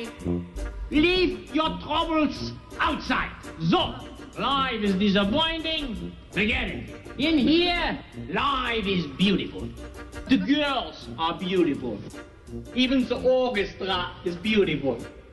inside. Leave your troubles outside. So, life is disappointing. Forget it. In here, life is beautiful. The girls are beautiful. Even the orchestra is beautiful.